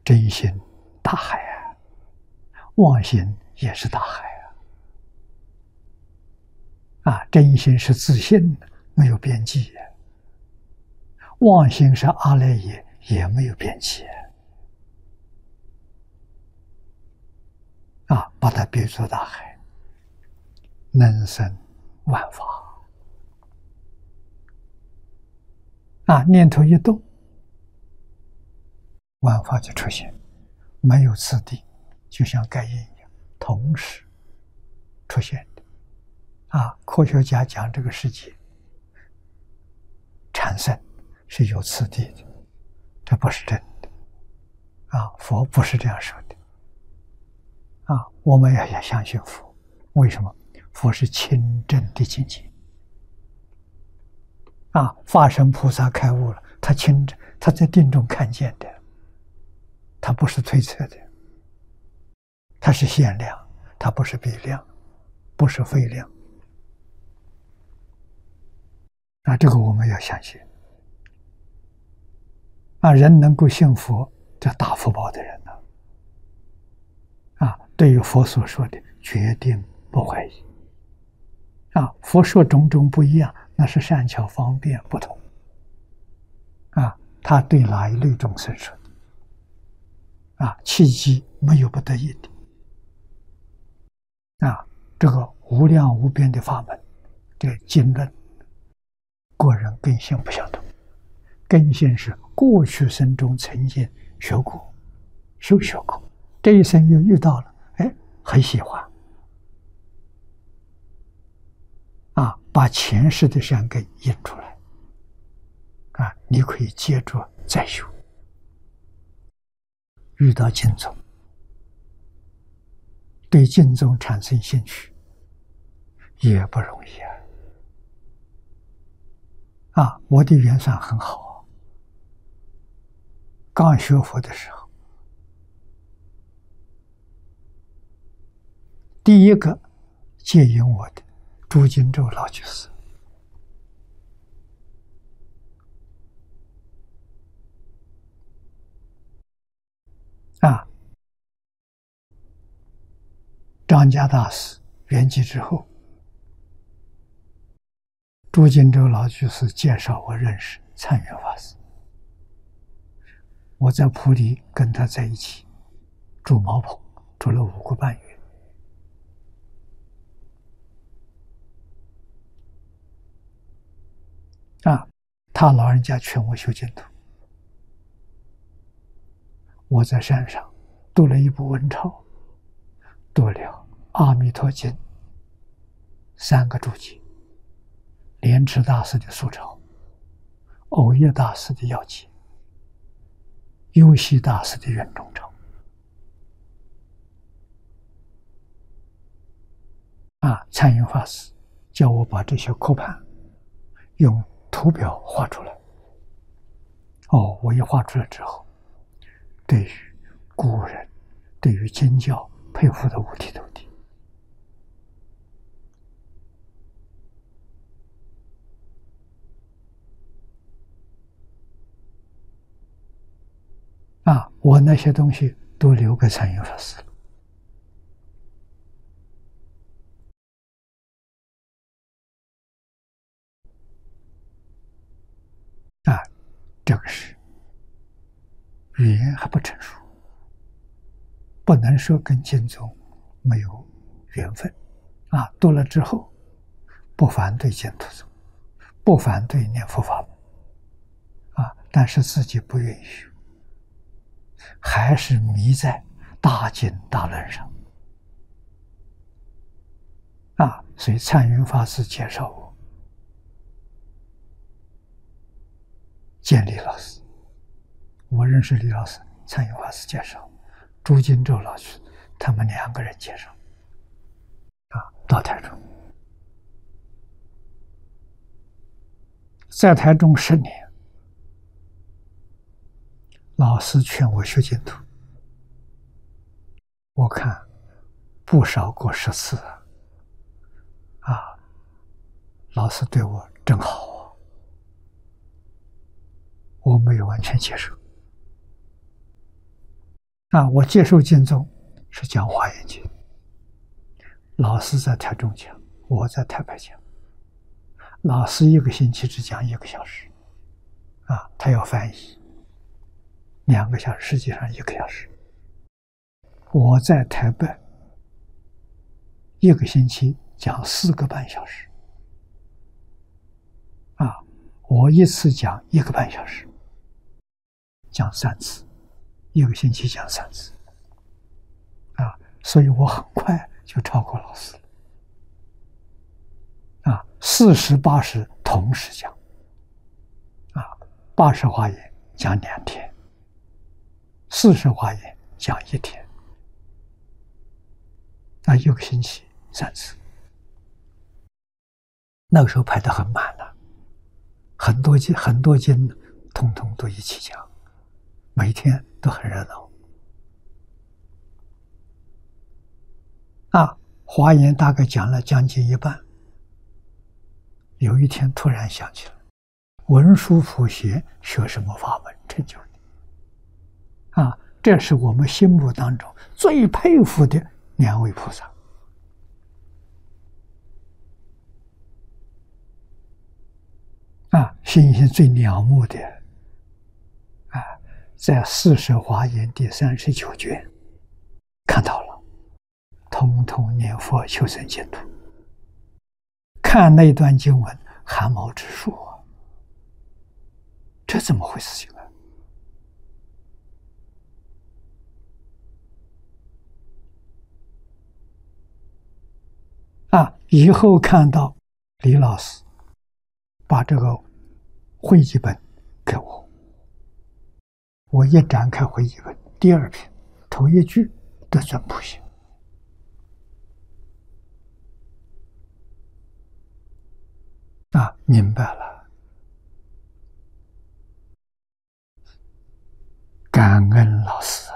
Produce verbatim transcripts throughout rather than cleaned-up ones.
真心大海啊，妄心也是大海啊！啊，真心是自信的，没有边际；妄心是阿赖耶，也没有边际。啊，把它比作大海，能生万法。啊，念头一动，万法就出现，没有次第，就像盖印一样，同时出现的。啊，科学家讲这个世界产生是有次第的，这不是真的。啊，佛不是这样说的。啊，我们也要相信佛，为什么？佛是清正的境界。啊，法身菩萨开悟了，他清正，他在定中看见的，他不是推测的，他是限量，他不是比量，不是非量。啊，这个我们要相信。啊，人能够信佛，这大福报的人呢，啊，对于佛所说的，决定不怀疑。啊，佛说种种不一样，那是善巧方便不同。啊，他对哪一类众生说的？啊，契机没有不得已的。啊，这个无量无边的法门，这个经论，个人根性不相同。根性是过去生中曾经学过、修学过，这一生又遇到了，哎，很喜欢。啊，把前世的善根引出来，啊，你可以接着再修。遇到经宗，对经宗产生兴趣，也不容易啊！啊，我的缘算很好啊。刚学佛的时候，第一个接引我的朱金洲老居士。啊，张家大师圆寂之后，朱金洲老居士介绍我认识参圆法师。我在普里跟他在一起住茅棚，住了五个半月。啊，他老人家劝我修净土。我在山上读了一部文钞，读了《阿弥陀经》三个注解，莲池大师的素钞，藕叶大师的要解，幽西大师的圆中钞。啊，参云法师叫我把这些刻盘用图表画出来。哦，我一画出来之后，对于古人，对于经教佩服的五体投地。啊，我那些东西都留给参云法师了。啊，这个是语言还不成熟，不能说跟经宗没有缘分。啊，读了之后，不反对净土宗，不反对念佛法门，啊，但是自己不愿意修，还是迷在大经大论上。啊，所以参云法师介绍我见李老师，我认识李老师，参云法师介绍，朱金洲老师他们两个人介绍。啊，到台中，在台中十年，老师劝我学净土，我看不少过十次啊！啊，老师对我真好啊，我没有完全接受。 啊，我接受经宗是讲华严经，老师在台中讲，我在台北讲。老师一个星期只讲一个小时，啊，他要翻译，两个小时，实际上一个小时。我在台北一个星期讲四个半小时，啊，我一次讲一个半小时，讲三次，一个星期讲三次，啊，所以我很快就超过老师了。啊，四十八十同时讲，啊，八十华严讲两天，四十华严讲一天，啊，一个星期三次。那个时候排得很满了，很多经很多经通通都一起讲，每天都很热闹。啊，华严大概讲了将近一半。有一天突然想起来，文殊普贤学什么法门成就的？啊，这是我们心目当中最佩服的两位菩萨。啊，心性最了目的，啊，在四十华严第三十九卷看到了，通通念佛求生净土。看那段经文，汗毛直竖啊！这怎么回事情啊？啊，以后看到李老师把这个会集本给我，我一展开会集本，第二篇头一句得准普贤。啊，明白了，感恩老师，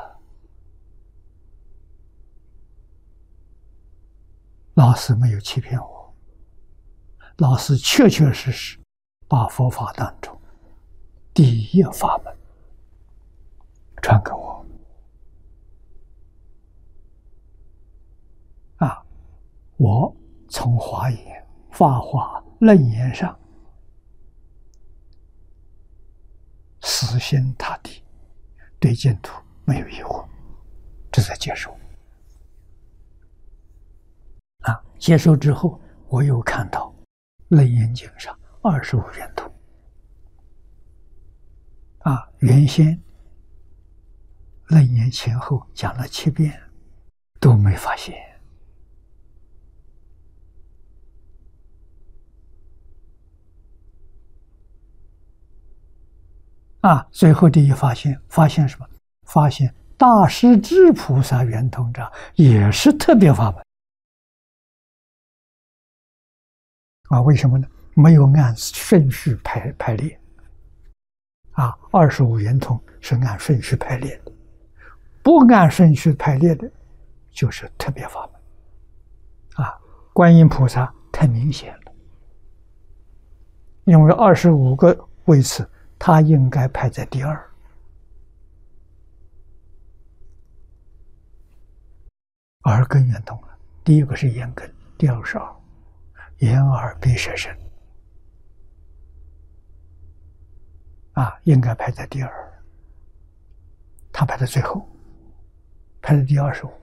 老师没有欺骗我，老师确确实实把佛法当中第一法门传给我。啊，我从华严、法华、楞严上死心塌地，对净土没有疑惑，这才接受。啊，接受之后，我又看到楞严经上二十五圆通，啊，原先楞严前后讲了七遍，都没发现。啊，最后第一发现，发现什么？发现大势至菩萨圆通章也是特别法门。啊，为什么呢？没有按顺序排排列。啊，二十五圆通是按顺序排列的，不按顺序排列的，就是特别法门。啊，观音菩萨太明显了，因为二十五个位次。他应该排在第二，耳根圆通了。第一个是眼根，第二个是耳，眼耳鼻舌身，啊，应该排在第二，他排在最后，排在第二十五。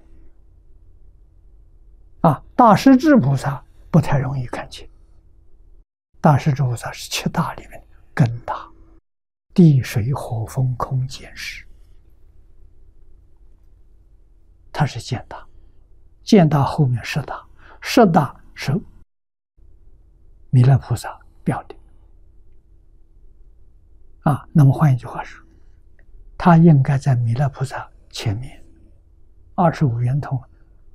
啊，大势至菩萨不太容易看清，大势至菩萨是七大里面根大。地水火风空见识，它是见大，见大后面是大，是大是弥勒菩萨表的啊。那么换一句话说，他应该在弥勒菩萨前面，二十五圆通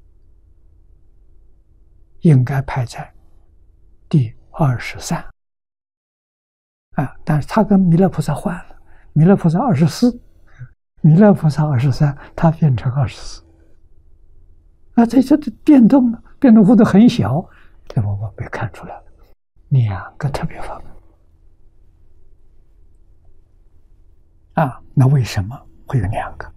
应该排在第二十三。啊！但是他跟弥勒菩萨换了，弥勒菩萨二十四，弥勒菩萨二十三，他变成二十四。啊，这这变动了，变动幅度很小，这我们被看出来了，两个特别法门。啊，那为什么会有两个？